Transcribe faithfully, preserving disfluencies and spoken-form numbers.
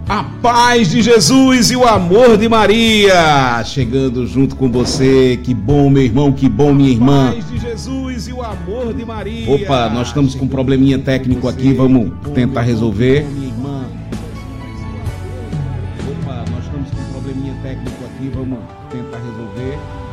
A paz de Jesus e o amor de Maria, chegando junto com você. Que bom, meu irmão, que bom, minha irmã. A paz de Jesus e o amor de Maria. Opa, nós estamos com um probleminha técnico aqui, vamos tentar resolver. Opa, nós estamos com um probleminha técnico aqui, vamos tentar resolver.